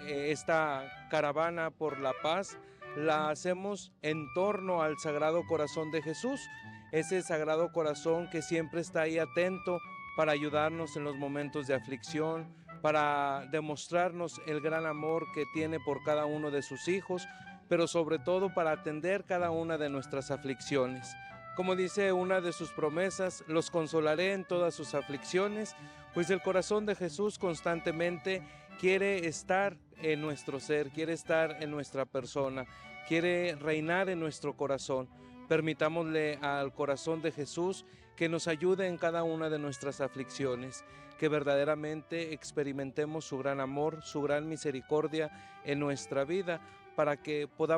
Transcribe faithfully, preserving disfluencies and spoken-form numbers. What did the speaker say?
eh, esta caravana por la paz la hacemos en torno al Sagrado Corazón de Jesús, ese Sagrado Corazón que siempre está ahí atento para ayudarnos en los momentos de aflicción, para demostrarnos el gran amor que tiene por cada uno de sus hijos, pero sobre todo para atender cada una de nuestras aflicciones. Como dice una de sus promesas, los consolaré en todas sus aflicciones, pues el corazón de Jesús constantemente quiere estar en nuestro ser, quiere estar en nuestra persona, quiere reinar en nuestro corazón. Permitámosle al corazón de Jesús que nos ayude en cada una de nuestras aflicciones, que verdaderamente experimentemos su gran amor, su gran misericordia en nuestra vida, para que podamos